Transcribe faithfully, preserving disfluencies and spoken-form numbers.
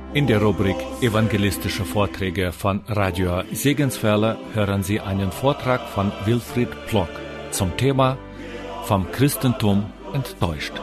In der Rubrik Evangelistische Vorträge von Radio Segenswelle hören Sie einen Vortrag von Wilfried Plock zum Thema Vom Christentum enttäuscht.